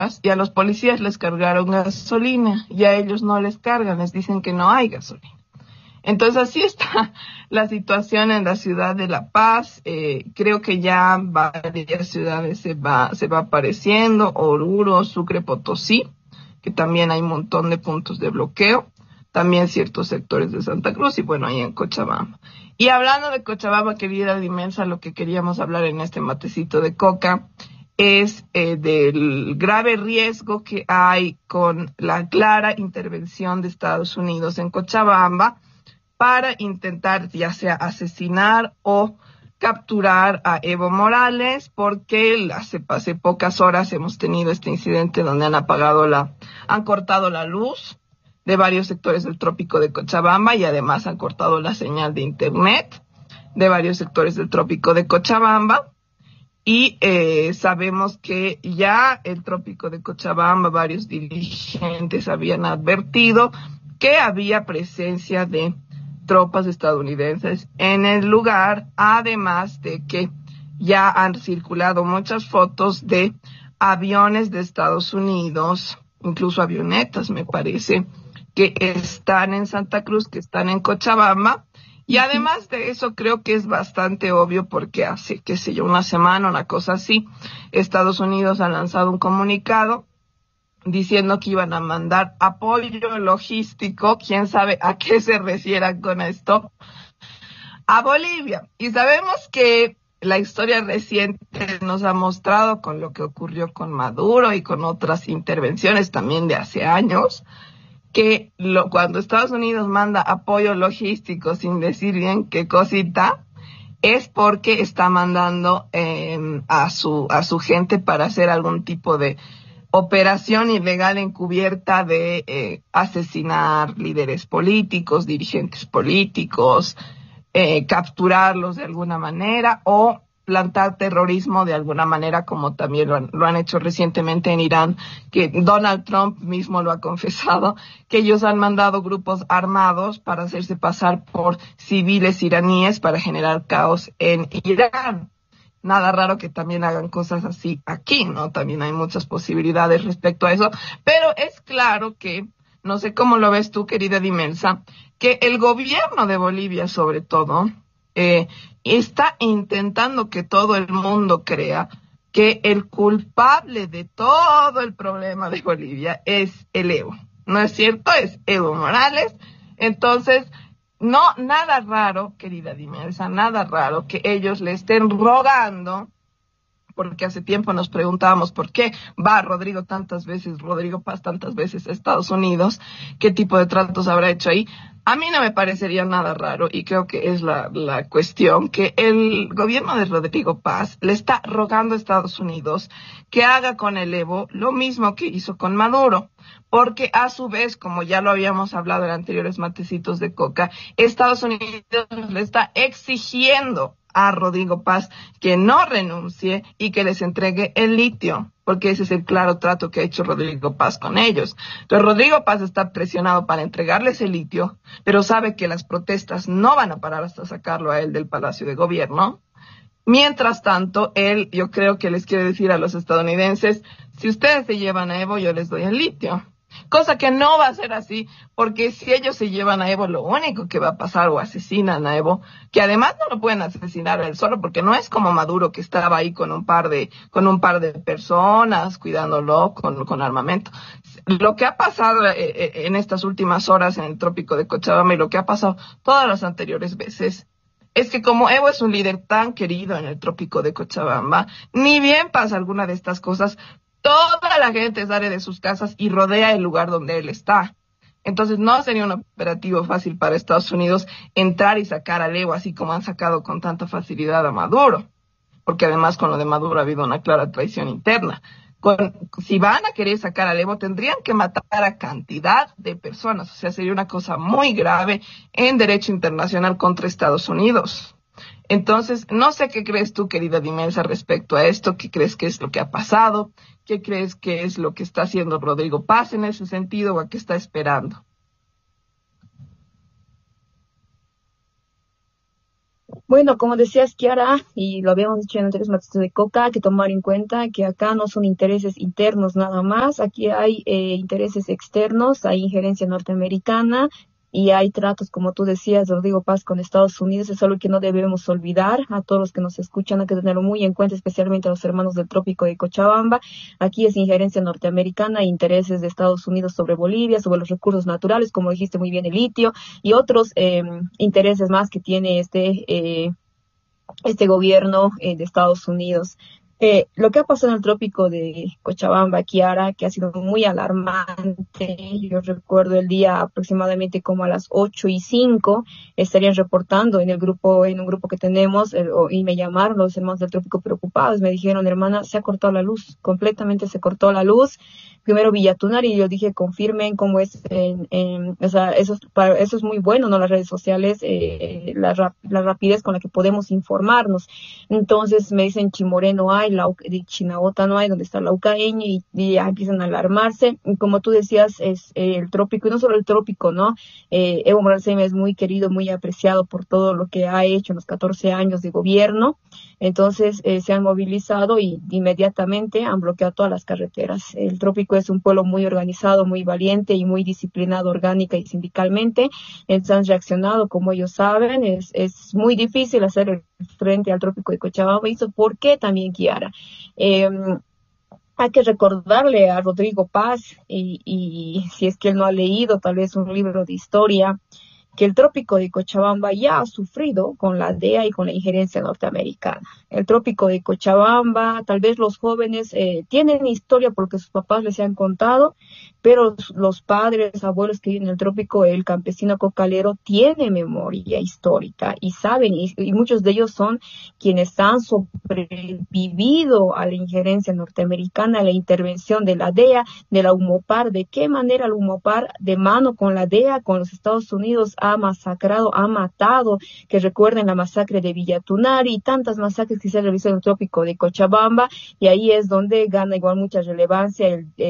y a los policías les cargaron gasolina y a ellos no les cargan, les dicen que no hay gasolina. Entonces así está la situación en la ciudad de La Paz. Creo que ya varias ciudades se va apareciendo, Oruro, Sucre, Potosí, que también hay un montón de puntos de bloqueo, también ciertos sectores de Santa Cruz y bueno, ahí en Cochabamba. Y hablando de Cochabamba, querida Dimensa, lo que queríamos hablar en este matecito de coca es del grave riesgo que hay con la clara intervención de Estados Unidos en Cochabamba para intentar ya sea asesinar o capturar a Evo Morales, porque hace pocas horas hemos tenido este incidente donde han cortado la luz de varios sectores del trópico de Cochabamba y además han cortado la señal de internet de varios sectores del trópico de Cochabamba. Y sabemos que ya el trópico de Cochabamba, varios dirigentes habían advertido que había presencia de tropas estadounidenses en el lugar, además de que ya han circulado muchas fotos de aviones de Estados Unidos, incluso avionetas, me parece, que están en Santa Cruz, que están en Cochabamba. Y además de eso, creo que es bastante obvio porque hace, qué sé yo, una semana, una cosa así, Estados Unidos ha lanzado un comunicado diciendo que iban a mandar apoyo logístico, quién sabe a qué se refieran con esto, a Bolivia. Y sabemos que la historia reciente nos ha mostrado con lo que ocurrió con Maduro y con otras intervenciones también de hace años, que cuando Estados Unidos manda apoyo logístico sin decir bien qué cosita, es porque está mandando a su gente para hacer algún tipo de operación ilegal encubierta de asesinar líderes políticos, dirigentes políticos, capturarlos de alguna manera o plantar terrorismo de alguna manera, como también lo han hecho recientemente en Irán, que Donald Trump mismo lo ha confesado, que ellos han mandado grupos armados para hacerse pasar por civiles iraníes para generar caos en Irán. Nada raro que también hagan cosas así aquí, ¿no? También hay muchas posibilidades respecto a eso, pero es claro que, no sé cómo lo ves tú, querida Dimensa, que el gobierno de Bolivia, sobre todo, está intentando que todo el mundo crea que el culpable de todo el problema de Bolivia es el Evo. ¿No es cierto? Es Evo Morales. Entonces, no, nada raro, querida Dimensa, nada raro que ellos le estén rogando, porque hace tiempo nos preguntábamos por qué va Rodrigo Paz tantas veces a Estados Unidos, qué tipo de tratos habrá hecho ahí. A mí no me parecería nada raro y creo que es la cuestión que el gobierno de Rodrigo Paz le está rogando a Estados Unidos que haga con el Evo lo mismo que hizo con Maduro, porque a su vez, como ya lo habíamos hablado en anteriores matecitos de coca, Estados Unidos le está exigiendo a Rodrigo Paz que no renuncie y que les entregue el litio, porque ese es el claro trato que ha hecho Rodrigo Paz con ellos. Entonces Rodrigo Paz está presionado para entregarles el litio, pero sabe que las protestas no van a parar hasta sacarlo a él del Palacio de Gobierno. Mientras tanto, yo creo que les quiere decir a los estadounidenses, si ustedes se llevan a Evo, yo les doy el litio. Cosa que no va a ser así, porque si ellos se llevan a Evo, lo único que va a pasar, o asesinan a Evo, que además no lo pueden asesinar a él solo, porque no es como Maduro que estaba ahí con un par de personas cuidándolo con armamento. Lo que ha pasado en estas últimas horas en el trópico de Cochabamba y lo que ha pasado todas las anteriores veces es que como Evo es un líder tan querido en el trópico de Cochabamba, ni bien pasa alguna de estas cosas, toda la gente sale de sus casas y rodea el lugar donde él está. Entonces no sería un operativo fácil para Estados Unidos entrar y sacar a Evo así como han sacado con tanta facilidad a Maduro, porque además con lo de Maduro ha habido una clara traición interna. Si van a querer sacar a Evo, tendrían que matar a cantidad de personas, o sea, sería una cosa muy grave en derecho internacional contra Estados Unidos. Entonces, no sé qué crees tú, querida Dimensa, respecto a esto, qué crees que es lo que ha pasado, qué crees que es lo que está haciendo Rodrigo Paz en ese sentido o a qué está esperando. Bueno, como decías, Kiara, y lo habíamos dicho en anteriores materias de Coca, hay que tomar en cuenta que acá no son intereses internos nada más, aquí hay intereses externos, hay injerencia norteamericana y hay tratos, como tú decías, Rodrigo Paz, con Estados Unidos. Es algo que no debemos olvidar. A todos los que nos escuchan hay que tenerlo muy en cuenta, especialmente a los hermanos del Trópico de Cochabamba. Aquí es injerencia norteamericana e intereses de Estados Unidos sobre Bolivia, sobre los recursos naturales, como dijiste muy bien, el litio y otros intereses más que tiene este gobierno de Estados Unidos. Lo que ha pasado en el trópico de Cochabamba, Kiara, que ha sido muy alarmante. Yo recuerdo el día aproximadamente como a las 8:05, estarían reportando en el grupo, en un grupo que tenemos, y me llamaron los hermanos del trópico preocupados. Me dijeron, hermana, se ha cortado la luz, completamente se cortó la luz. Primero Villatunar, y yo dije, confirmen cómo es, o sea, eso es muy bueno, ¿no? Las redes sociales, la rapidez con la que podemos informarnos. Entonces me dicen Chimoré no hay, de Chinabota no hay, donde está Laucaeño, y ya empiezan a alarmarse. Y como tú decías, es el trópico, y no solo el trópico, ¿no? Evo Morales es muy querido, muy apreciado por todo lo que ha hecho en los 14 años de gobierno. Entonces se han movilizado y inmediatamente han bloqueado todas las carreteras. El trópico es un pueblo muy organizado, muy valiente y muy disciplinado orgánica y sindicalmente. Entonces han reaccionado, como ellos saben. Es muy difícil hacer el frente al trópico de Cochabamba. ¿Y eso por qué también, Kiara? Hay que recordarle a Rodrigo Paz, y si es que él no ha leído tal vez un libro de historia, que el trópico de Cochabamba ya ha sufrido con la DEA y con la injerencia norteamericana. El trópico de Cochabamba, tal vez los jóvenes tienen historia porque sus papás les han contado, pero los padres, abuelos que viven en el trópico, el campesino cocalero tiene memoria histórica y saben, y muchos de ellos son quienes han sobrevivido a la injerencia norteamericana, a la intervención de la DEA, de la UMOPAR. ¿De qué manera la UMOPAR, de mano con la DEA, con los Estados Unidos, ha masacrado, ha matado? Que recuerden la masacre de Villatunari y tantas masacres que se han realizado en el trópico de Cochabamba, y ahí es donde gana igual mucha relevancia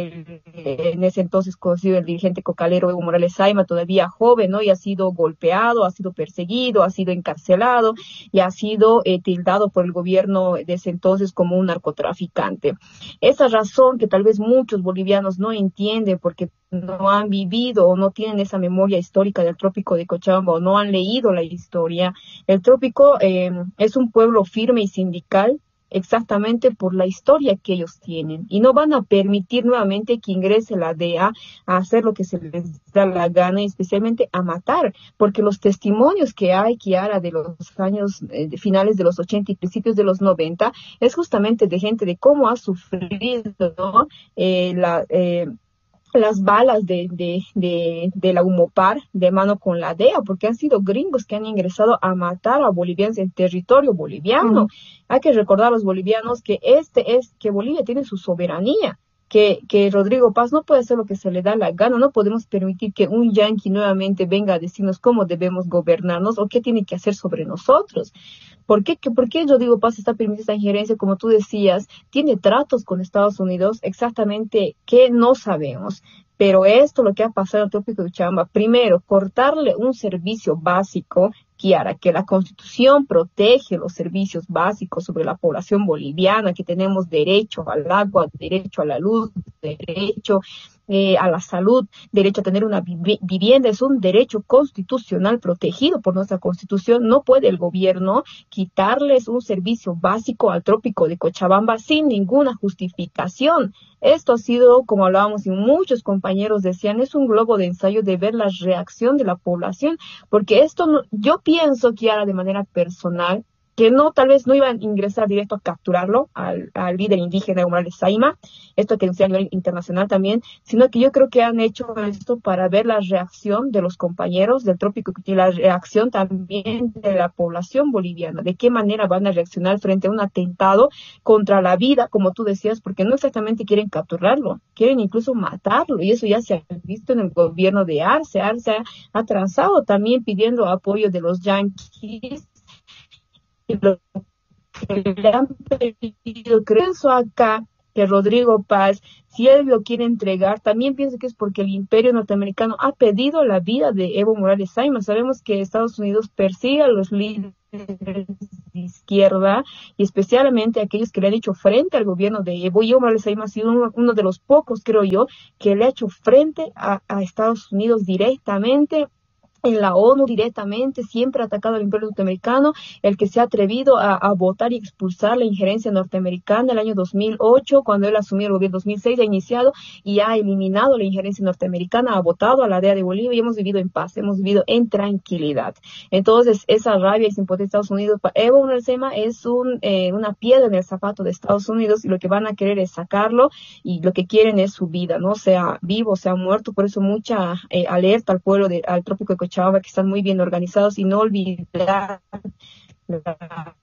en ese entonces conocido el dirigente cocalero Evo Morales Saima, todavía joven, ¿no? Y ha sido golpeado, ha sido perseguido, ha sido encarcelado y ha sido tildado por el gobierno de ese entonces como un narcotraficante. Esa razón que tal vez muchos bolivianos no entienden porque no han vivido o no tienen esa memoria histórica del trópico de Cochabamba o no han leído la historia. El trópico es un pueblo firme y sindical exactamente por la historia que ellos tienen, y no van a permitir nuevamente que ingrese la DEA a hacer lo que se les da la gana, y especialmente a matar, porque los testimonios que hay, Kiara, de los años de finales de los 80 y principios de los 90, es justamente de gente de cómo ha sufrido, ¿no? Las balas de la UMOPAR de mano con la DEA, porque han sido gringos que han ingresado a matar a bolivianos en territorio boliviano. Hay que recordar a los bolivianos que Bolivia tiene su soberanía, que Rodrigo Paz no puede hacer lo que se le da la gana. No podemos permitir que un yanqui nuevamente venga a decirnos cómo debemos gobernarnos o qué tiene que hacer sobre nosotros. ¿Por qué Rodrigo Paz está permitiendo esta injerencia? Como tú decías, tiene tratos con Estados Unidos, exactamente que no sabemos. Pero esto, lo que ha pasado en el trópico de Chamba, primero, cortarle un servicio básico, Kiara, que la Constitución protege los servicios básicos sobre la población boliviana, que tenemos derecho al agua, derecho a la luz, derecho a la salud, derecho a tener una vivienda, es un derecho constitucional protegido por nuestra Constitución. No puede el gobierno quitarles un servicio básico al trópico de Cochabamba sin ninguna justificación. Esto ha sido, como hablábamos y muchos compañeros decían, es un globo de ensayo de ver la reacción de la población, porque esto no, yo pienso, Kiara, de manera personal, que no, tal vez no iban a ingresar directo a capturarlo al líder indígena Evo Morales Saima, esto que decía a nivel internacional también, sino que yo creo que han hecho esto para ver la reacción de los compañeros del trópico y la reacción también de la población boliviana, de qué manera van a reaccionar frente a un atentado contra la vida, como tú decías, porque no exactamente quieren capturarlo, quieren incluso matarlo, y eso ya se ha visto en el gobierno de Arce. Arce ha transado también pidiendo apoyo de los yanquis, y lo que le han pedido. Creo acá que Rodrigo Paz, si él lo quiere entregar, también pienso que es porque el imperio norteamericano ha pedido la vida de Evo Morales Saima. Sabemos que Estados Unidos persigue a los líderes de izquierda, y especialmente aquellos que le han hecho frente al gobierno de Evo. Y Omar el-Saim ha sido uno de los pocos, creo yo, que le ha hecho frente a Estados Unidos directamente, en la ONU directamente, siempre ha atacado al imperio norteamericano, el que se ha atrevido a votar y expulsar la injerencia norteamericana el año 2008, cuando él asumió el gobierno 2006, ha iniciado y ha eliminado la injerencia norteamericana, ha votado a la DEA de Bolivia y hemos vivido en paz, hemos vivido en tranquilidad. Entonces, esa rabia y simpatía de Estados Unidos para Evo Morales es una piedra en el zapato de Estados Unidos, y lo que van a querer es sacarlo, y lo que quieren es su vida, ¿no? Sea vivo, sea muerto. Por eso mucha alerta al pueblo, al trópico de Cochabamba, que están muy bien organizados, y no olvidar la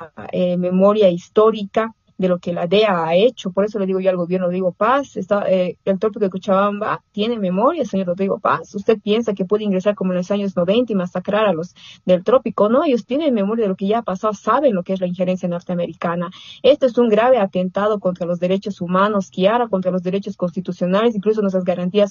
memoria histórica de lo que la DEA ha hecho. Por eso le digo yo al gobierno Rodrigo Paz, el trópico de Cochabamba tiene memoria, señor Rodrigo Paz. Usted piensa que puede ingresar como en los años 90 y masacrar a los del trópico. No, ellos tienen memoria de lo que ya ha pasado, saben lo que es la injerencia norteamericana. Esto es un grave atentado contra los derechos humanos, Kiara, contra los derechos constitucionales, incluso nuestras garantías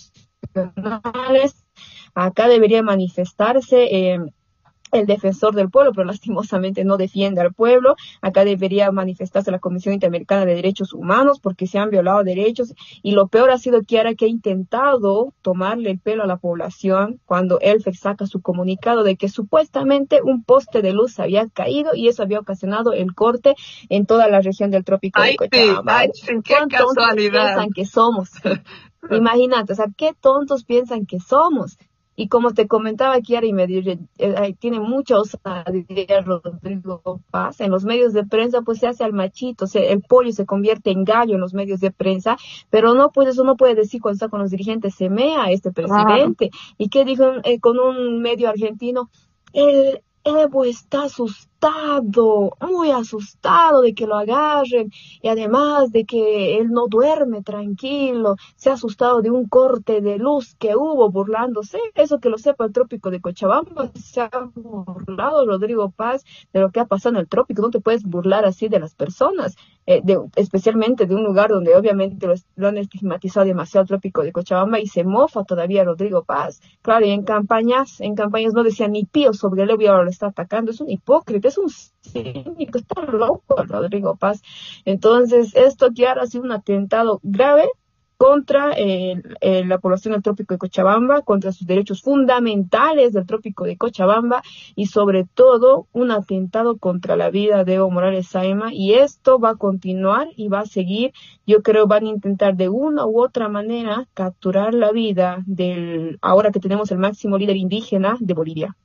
constitucionales. Acá debería manifestarse el defensor del pueblo, pero lastimosamente no defiende al pueblo. Acá debería manifestarse la Comisión Interamericana de Derechos Humanos, porque se han violado derechos, y lo peor ha sido que ahora que ha intentado tomarle el pelo a la población cuando Elfer saca su comunicado de que supuestamente un poste de luz había caído y eso había ocasionado el corte en toda la región del trópico de Cochabamba. Ay, sí, qué casualidad. Piensan que somos? Imagínate, o sea, qué tontos piensan que somos. Y como te comentaba, Kiara, y tiene mucha osadía Rodrigo Paz, en los medios de prensa pues se hace al machito, el pollo se convierte en gallo en los medios de prensa, pero eso no puede decir cuando está con los dirigentes, se mea a este presidente. ¿Y qué dijo con un medio argentino? El Evo está asustado, muy asustado de que lo agarren, y además de que él no duerme tranquilo, se ha asustado de un corte de luz que hubo, burlándose. Eso que lo sepa el trópico de Cochabamba, se ha burlado Rodrigo Paz de lo que ha pasado en el trópico. No te puedes burlar así de las personas, especialmente de un lugar donde obviamente lo han estigmatizado demasiado el trópico de Cochabamba, y se mofa todavía Rodrigo Paz. Claro, y en campañas no decía ni pío sobre el Evo, y ahora lo está atacando. Es un hipócrita, es un cínico, está loco Rodrigo Paz. Entonces, esto que ahora ha sido un atentado grave contra la población del trópico de Cochabamba, contra sus derechos fundamentales del trópico de Cochabamba, y sobre todo un atentado contra la vida de Evo Morales Saima. Y esto va a continuar y va a seguir. Yo creo van a intentar de una u otra manera capturar la vida ahora que tenemos el máximo líder indígena de Bolivia.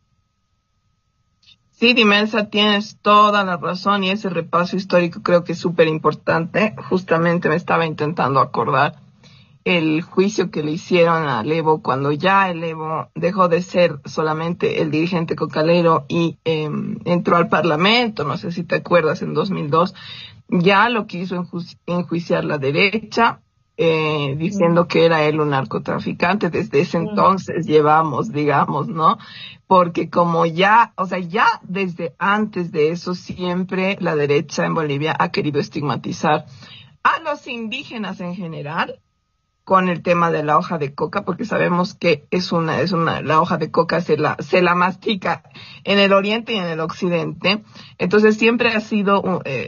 Sí, Dimensa, tienes toda la razón, y ese repaso histórico creo que es súper importante. Justamente me estaba intentando acordar el juicio que le hicieron al Evo cuando ya el Evo dejó de ser solamente el dirigente cocalero y entró al Parlamento, no sé si te acuerdas, en 2002, ya lo quiso enjuiciar la derecha, diciendo que era él un narcotraficante. Desde ese entonces llevamos, digamos, ¿no? Porque como ya desde antes de eso siempre la derecha en Bolivia ha querido estigmatizar a los indígenas en general con el tema de la hoja de coca, porque sabemos que la hoja de coca se la mastica en el oriente y en el occidente. Entonces siempre ha sido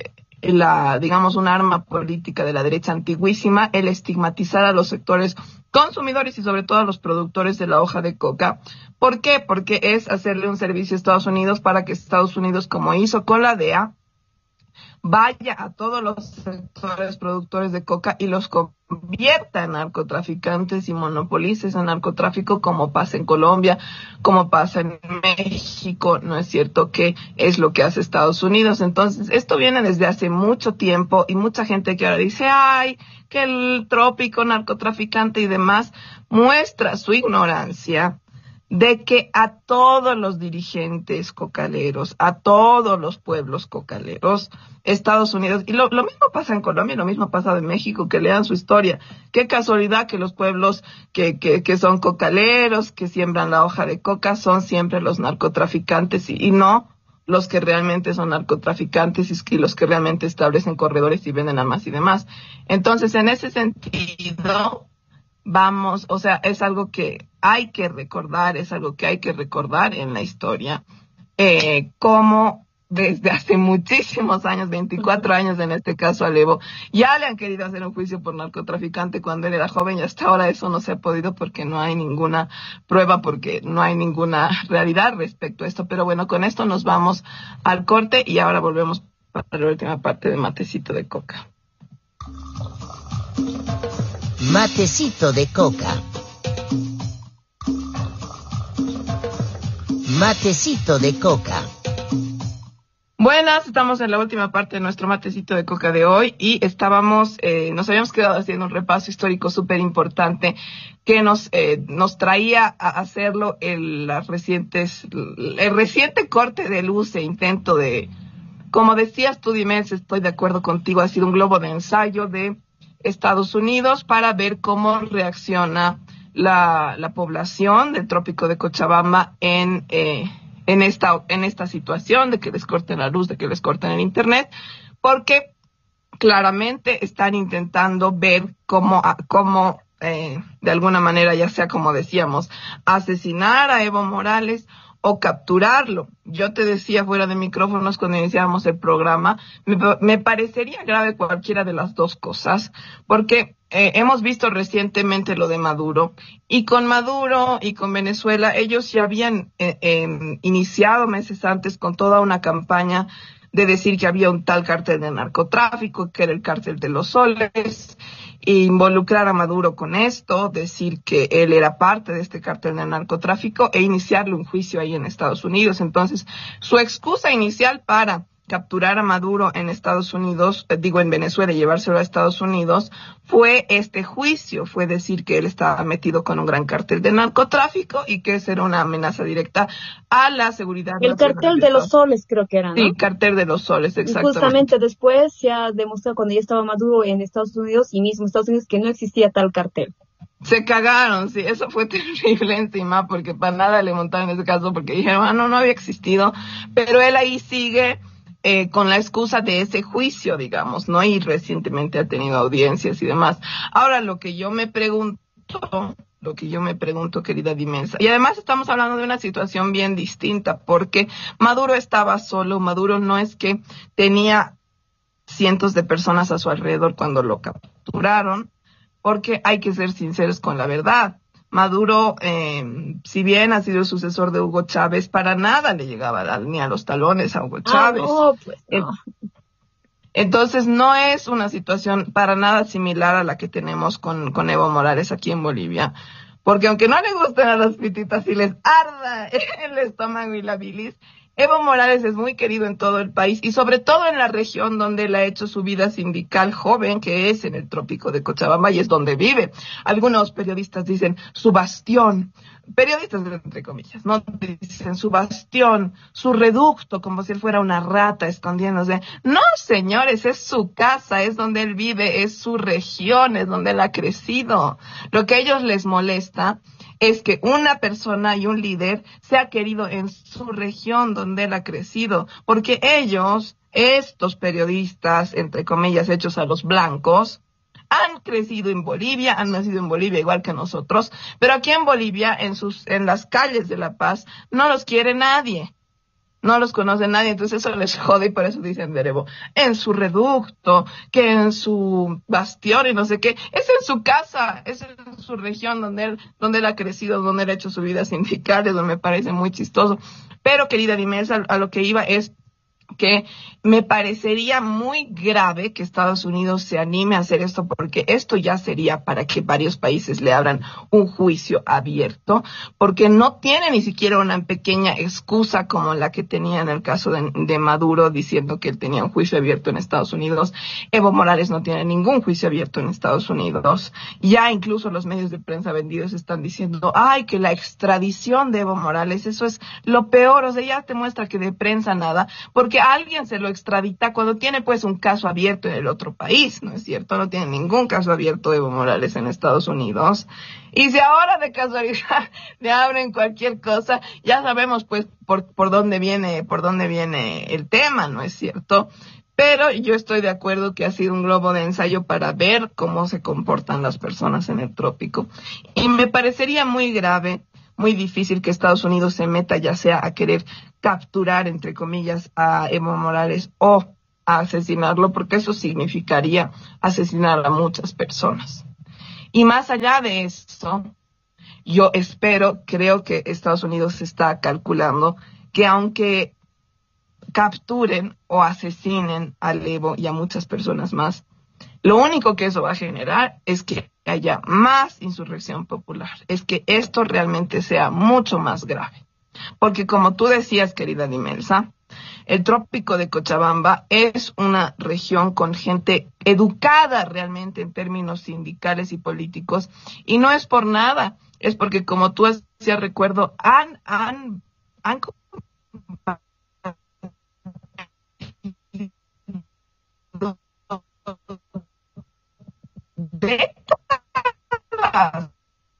digamos, un arma política de la derecha antiguísima el estigmatizar a los sectores consumidores y sobre todo a los productores de la hoja de coca. ¿Por qué? Porque es hacerle un servicio a Estados Unidos para que Estados Unidos, como hizo con la DEA, vaya a todos los sectores productores de coca y los convierta en narcotraficantes y monopolice ese narcotráfico, como pasa en Colombia, como pasa en México. ¿No es cierto que es lo que hace Estados Unidos? Entonces, esto viene desde hace mucho tiempo, y mucha gente que ahora dice, ay, que el trópico narcotraficante y demás, muestra su ignorancia de que a todos los dirigentes cocaleros, a todos los pueblos cocaleros, Estados Unidos, y lo mismo pasa en Colombia, lo mismo pasa en México, que lean su historia. Qué casualidad que los pueblos que son cocaleros, que siembran la hoja de coca, son siempre los narcotraficantes y no los que realmente son narcotraficantes y los que realmente establecen corredores y venden armas y demás. Entonces, en ese sentido, es algo que hay que recordar, en la historia. cómo desde hace muchísimos años, 24 años en este caso al Evo, ya le han querido hacer un juicio por narcotraficante cuando él era joven y hasta ahora eso no se ha podido porque no hay ninguna prueba, porque no hay ninguna realidad respecto a esto. Pero bueno, con esto nos vamos al corte y ahora volvemos para la última parte de Matecito de Coca. Matecito de Coca. Matecito de Coca. Buenas, estamos en la última parte de nuestro matecito de coca de hoy y nos habíamos quedado haciendo un repaso histórico súper importante que nos traía a hacerlo el reciente corte de luz e intento de, como decías tú, Dimens, estoy de acuerdo contigo, ha sido un globo de ensayo de Estados Unidos para ver cómo reacciona la población del trópico de Cochabamba en esta situación de que les corten la luz, de que les corten el internet, porque claramente están intentando ver cómo de alguna manera, ya sea como decíamos, asesinar a Evo Morales o capturarlo. Yo te decía fuera de micrófonos cuando iniciábamos el programa, me parecería grave cualquiera de las dos cosas, porque hemos visto recientemente lo de Maduro, y con Maduro y con Venezuela, ellos ya habían iniciado meses antes con toda una campaña de decir que había un tal cártel de narcotráfico, que era el cártel de los soles, e involucrar a Maduro con esto, decir que él era parte de este cártel de narcotráfico e iniciarle un juicio ahí en Estados Unidos. Entonces, su excusa inicial para capturar a Maduro en Estados Unidos, en Venezuela y llevárselo a Estados Unidos, fue este juicio, fue decir que él estaba metido con un gran cártel de narcotráfico y que esa era una amenaza directa a la seguridad nacional. El cartel de los soles creo que era, ¿no? Sí, cartel de los soles, exactamente. Y justamente después se ha demostrado cuando ya estaba Maduro en Estados Unidos y mismo Estados Unidos que no existía tal cartel. Se cagaron, sí, eso fue terrible encima, porque para nada le montaron ese caso, porque dijeron, no había existido, pero él ahí sigue con la excusa de ese juicio, digamos, ¿no? Y recientemente ha tenido audiencias y demás. Ahora, lo que yo me pregunto, querida Dimensa, y además estamos hablando de una situación bien distinta, porque Maduro estaba solo, Maduro no es que tenía cientos de personas a su alrededor cuando lo capturaron, porque hay que ser sinceros con la verdad. Maduro, si bien ha sido el sucesor de Hugo Chávez, para nada le llegaba ni a los talones a Hugo Chávez. No, pues no. Entonces no es una situación para nada similar a la que tenemos con Evo Morales aquí en Bolivia, porque aunque no le gusten a las pititas y les arda el estómago y la bilis, Evo Morales es muy querido en todo el país y sobre todo en la región donde él ha hecho su vida sindical joven, que es en el trópico de Cochabamba y es donde vive. Algunos periodistas dicen su bastión, periodistas entre comillas, no dicen su bastión, su reducto, como si él fuera una rata escondiéndose. No, señores, es su casa, es donde él vive, es su región, es donde él ha crecido. Lo que a ellos les molesta es que una persona y un líder sea querido en su región donde él ha crecido, porque ellos, estos periodistas, entre comillas, hechos a los blancos, han crecido en Bolivia, han nacido en Bolivia igual que nosotros, pero aquí en Bolivia, en las calles de La Paz, no los quiere nadie. No los conoce nadie, entonces eso les jode y por eso dicen de Evo, en su reducto, que en su bastión y no sé qué, es en su casa, es en su región donde él ha crecido, donde él ha hecho su vida sindical, donde me parece muy chistoso. Pero, querida Dimesa, a lo que iba es que me parecería muy grave que Estados Unidos se anime a hacer esto, porque esto ya sería para que varios países le abran un juicio abierto, porque no tiene ni siquiera una pequeña excusa como la que tenía en el caso de Maduro, diciendo que él tenía un juicio abierto en Estados Unidos. Evo Morales no tiene ningún juicio abierto en Estados Unidos. Ya incluso los medios de prensa vendidos están diciendo, que la extradición de Evo Morales, eso es lo peor, o sea, ya te muestra que de prensa nada, porque a alguien se lo extradita cuando tiene pues un caso abierto en el otro país, ¿no es cierto? No tiene ningún caso abierto Evo Morales en Estados Unidos. Y si ahora de casualidad le abren cualquier cosa, ya sabemos pues por dónde viene el tema, ¿no es cierto? Pero yo estoy de acuerdo que ha sido un globo de ensayo para ver cómo se comportan las personas en el trópico. Y me parecería muy grave, muy difícil que Estados Unidos se meta ya sea a querer capturar, entre comillas, a Evo Morales o a asesinarlo, porque eso significaría asesinar a muchas personas. Y más allá de eso, yo creo que Estados Unidos está calculando que aunque capturen o asesinen al Evo y a muchas personas más, lo único que eso va a generar es que haya más insurrección popular, es que esto realmente sea mucho más grave. Porque como tú decías, querida Dimelsa, el trópico de Cochabamba es una región con gente educada realmente en términos sindicales y políticos, y no es por nada, es porque como tú decías, recuerdo, han décadas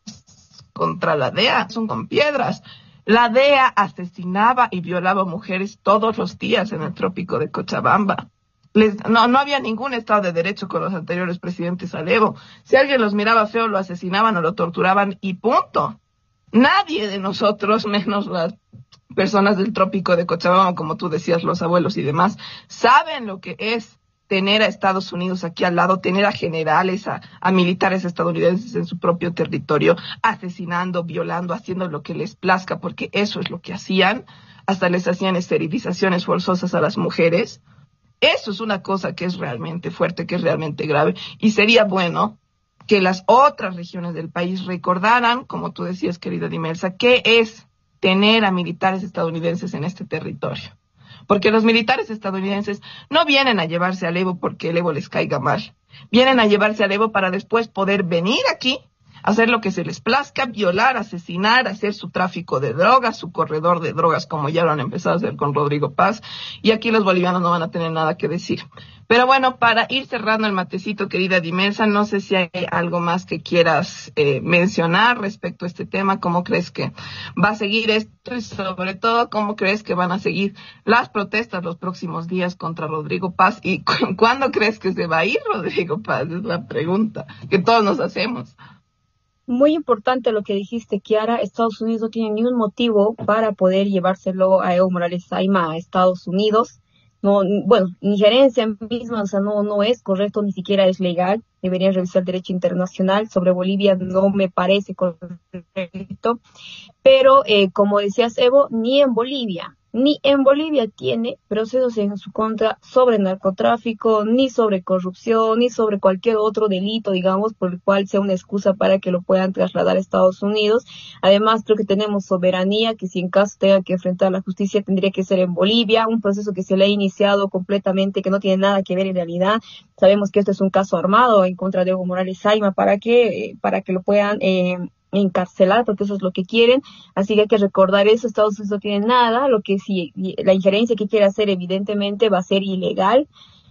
contra la DEA, son con piedras. La DEA asesinaba y violaba mujeres todos los días en el trópico de Cochabamba. No había ningún Estado de Derecho con los anteriores presidentes al Evo. Si alguien los miraba feo, lo asesinaban o lo torturaban y punto. Nadie de nosotros, menos las personas del trópico de Cochabamba, como tú decías, los abuelos y demás, saben lo que es tener a Estados Unidos aquí al lado, tener a generales, a militares estadounidenses en su propio territorio, asesinando, violando, haciendo lo que les plazca, porque eso es lo que hacían. Hasta les hacían esterilizaciones forzosas a las mujeres. Eso es una cosa que es realmente fuerte, que es realmente grave. Y sería bueno que las otras regiones del país recordaran, como tú decías, querida Dimelsa, qué es tener a militares estadounidenses en este territorio. Porque los militares estadounidenses no vienen a llevarse al Evo porque el Evo les caiga mal. Vienen a llevarse al Evo para después poder venir aquí, hacer lo que se les plazca, violar, asesinar, hacer su tráfico de drogas, su corredor de drogas, como ya lo han empezado a hacer con Rodrigo Paz. Y aquí los bolivianos no van a tener nada que decir. Pero bueno, para ir cerrando el matecito, querida Dimelsa, no sé si hay algo más que quieras mencionar respecto a este tema. ¿Cómo crees que va a seguir esto? Y sobre todo, ¿cómo crees que van a seguir las protestas los próximos días contra Rodrigo Paz? ¿Y cuándo crees que se va a ir Rodrigo Paz? Es la pregunta que todos nos hacemos. Muy importante lo que dijiste, Kiara. Estados Unidos no tiene ni un motivo para poder llevárselo a Evo Morales Saima a Estados Unidos. No, bueno, injerencia misma, o sea, no es correcto, ni siquiera es legal. Deberían revisar el derecho internacional. Sobre Bolivia no me parece correcto. Pero, como decías, Evo, ni en Bolivia tiene procesos en su contra sobre narcotráfico, ni sobre corrupción, ni sobre cualquier otro delito, digamos, por el cual sea una excusa para que lo puedan trasladar a Estados Unidos. Además, creo que tenemos soberanía, que si en caso tenga que enfrentar la justicia, tendría que ser en Bolivia, un proceso que se le ha iniciado completamente, que no tiene nada que ver en realidad. Sabemos que esto es un caso armado en contra de Evo Morales Saima para que lo puedan encarcelar, porque eso es lo que quieren. Así que hay que recordar eso. Estados Unidos no tiene nada. Lo que sí, la injerencia que quiere hacer evidentemente va a ser ilegal.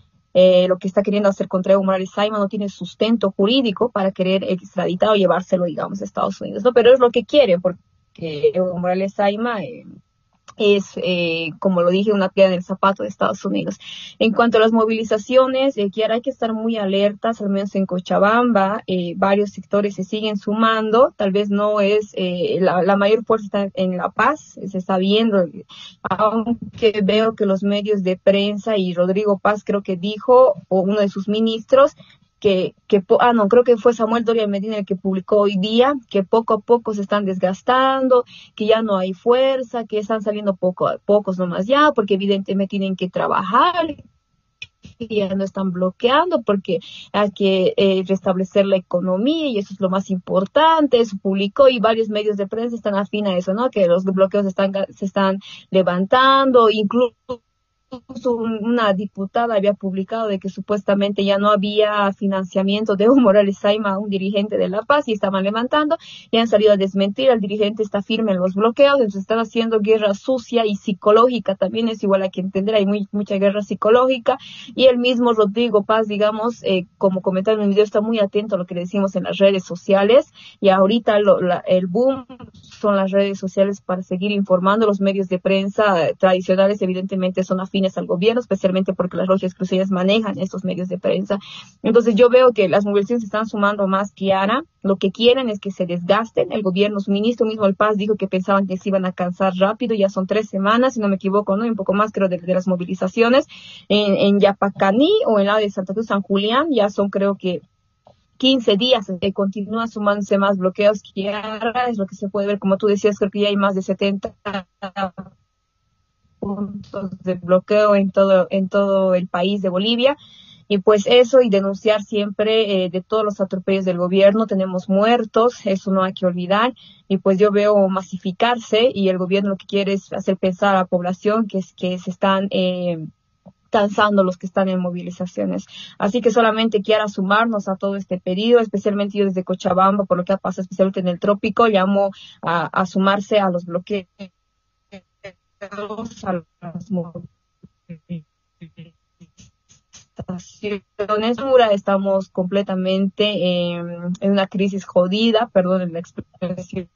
Lo que está queriendo hacer contra Evo Morales Saima no tiene sustento jurídico para querer extraditar o llevárselo, digamos, a Estados Unidos, ¿no? Pero es lo que quieren, porque Evo Morales Saima es, como lo dije, una piedra en el zapato de Estados Unidos. En cuanto a las movilizaciones, Kiara, hay que estar muy alertas, al menos en Cochabamba, varios sectores se siguen sumando, tal vez no es, la mayor fuerza está en La Paz, se está viendo, aunque veo que los medios de prensa y Rodrigo Paz creo que dijo, o uno de sus ministros, creo que fue Samuel Doria Medina el que publicó hoy día, que poco a poco se están desgastando, que ya no hay fuerza, que están saliendo pocos nomás ya, porque evidentemente tienen que trabajar, y ya no están bloqueando porque hay que restablecer la economía y eso es lo más importante. Eso publicó y varios medios de prensa están afín a eso, ¿no? Que los bloqueos se están levantando, incluso una diputada había publicado de que supuestamente ya no había financiamiento de Evo Morales Saima, un dirigente de La Paz, y estaban levantando, y han salido a desmentir, el dirigente está firme en los bloqueos, entonces están haciendo guerra sucia y psicológica, también es igual a que entender, hay mucha guerra psicológica, y el mismo Rodrigo Paz, digamos, como comentario en el video, está muy atento a lo que le decimos en las redes sociales, y ahorita el boom son las redes sociales para seguir informando. Los medios de prensa tradicionales evidentemente son afines al gobierno, especialmente porque las logias cruceñas manejan estos medios de prensa. Entonces yo veo que las movilizaciones se están sumando más que ahora. Lo que quieren es que se desgasten. El gobierno, su ministro mismo, el Paz, dijo que pensaban que se iban a cansar rápido. Ya son 3 semanas, si no me equivoco, ¿no? Un poco más creo de las movilizaciones. En Yapacaní o en la de Santa Cruz, San Julián, ya son creo que 15 días, continúan sumándose más bloqueos que ahora, es lo que se puede ver, como tú decías, creo que ya hay más de 70 puntos de bloqueo en todo el país de Bolivia. Y pues eso, y denunciar siempre de todos los atropellos del gobierno. Tenemos muertos, eso no hay que olvidar, y pues yo veo masificarse, y el gobierno lo que quiere es hacer pensar a la población que se están cansando los que están en movilizaciones. Así que solamente quiero sumarnos a todo este pedido, especialmente yo desde Cochabamba, por lo que ha pasado especialmente en el trópico, llamo a sumarse a los bloqueos, a las movilizaciones. Estamos completamente en una crisis jodida, perdón la expresión,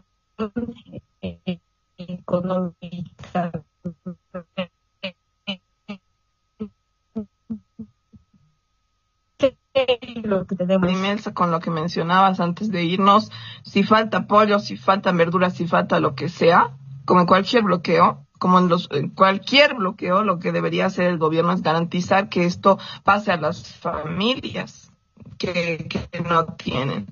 económica. Lo que tenemos. Inmensa con lo que mencionabas antes de irnos, si falta pollo, si faltan verduras, si falta lo que sea, como en cualquier bloqueo, en cualquier bloqueo, lo que debería hacer el gobierno es garantizar que esto pase a las familias que no tienen.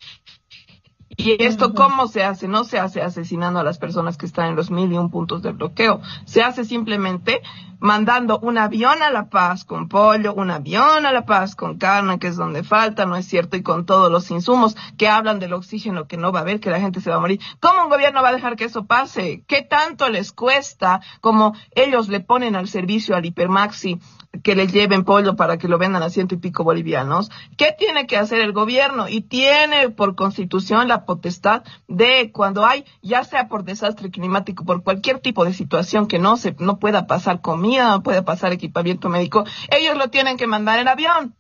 ¿Y esto cómo se hace? No se hace asesinando a las personas que están en los 1001 puntos de bloqueo. Se hace simplemente mandando un avión a La Paz con pollo, un avión a La Paz con carne, que es donde falta, ¿no es cierto? Y con todos los insumos que hablan del oxígeno que no va a haber, que la gente se va a morir. ¿Cómo un gobierno va a dejar que eso pase? ¿Qué tanto les cuesta? Como ellos le ponen al servicio al Hipermaxi que les lleven pollo para que lo vendan a 100 y pico bolivianos. ¿Qué tiene que hacer el gobierno? Y tiene por constitución la potestad de, cuando hay, ya sea por desastre climático, por cualquier tipo de situación que no pueda pasar comida, no pueda pasar equipamiento médico, ellos lo tienen que mandar en avión.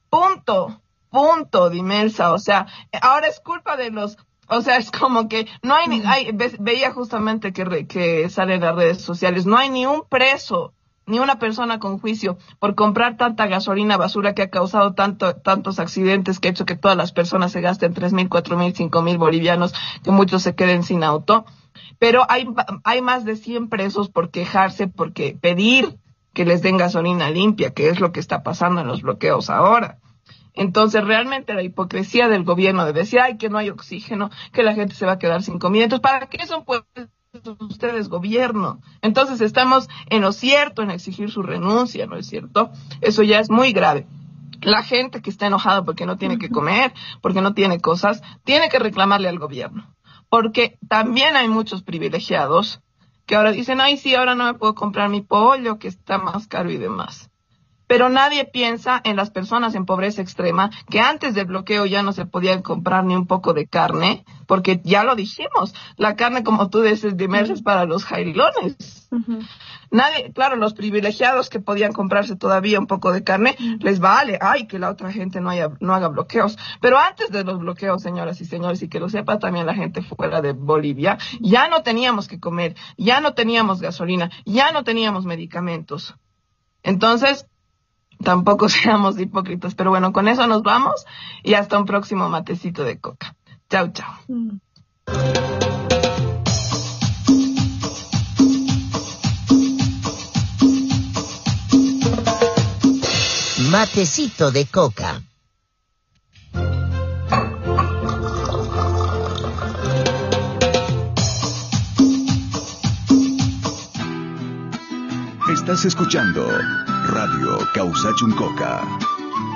Punto, Dimelsa. O sea, ahora es culpa de los... O sea, es como que no veía justamente que sale en las redes sociales, no hay ni un preso, ni una persona con juicio por comprar tanta gasolina basura que ha causado tantos accidentes, que ha hecho que todas las personas se gasten 3.000, 4.000, 5.000 bolivianos, que muchos se queden sin auto. Pero hay más de 100 presos por quejarse, porque pedir que les den gasolina limpia, que es lo que está pasando en los bloqueos ahora. Entonces, realmente la hipocresía del gobierno de decir, que no hay oxígeno, que la gente se va a quedar sin comida. Entonces, ¿para qué son pues ustedes gobierno? Entonces estamos en lo cierto en exigir su renuncia, ¿no es cierto? Eso ya es muy grave. La gente que está enojada porque no tiene que comer, porque no tiene cosas, tiene que reclamarle al gobierno. Porque también hay muchos privilegiados que ahora dicen, sí, ahora no me puedo comprar mi pollo, que está más caro y demás. Pero nadie piensa en las personas en pobreza extrema, que antes del bloqueo ya no se podían comprar ni un poco de carne, porque ya lo dijimos, la carne, como tú dices, Dimelsa, es para los jailones. Nadie, claro, los privilegiados que podían comprarse todavía un poco de carne, les vale, que la otra gente no haga bloqueos. Pero antes de los bloqueos, señoras y señores, y que lo sepa también la gente fuera de Bolivia, ya no teníamos que comer, ya no teníamos gasolina, ya no teníamos medicamentos. Entonces, tampoco seamos hipócritas. Pero bueno, con eso nos vamos y hasta un próximo matecito de coca. Chau, chau. Matecito de coca. Estás escuchando Radio Causachuncoca.